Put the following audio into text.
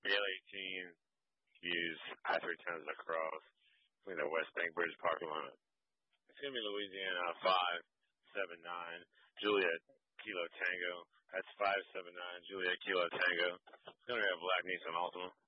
Gale 18, use I-3 times across between the West Bank Bridge parking lot. It's going to be Louisiana 579, Juliet Kilo Tango. That's 579, Juliet Kilo Tango. It's going to be a black Nissan Altima.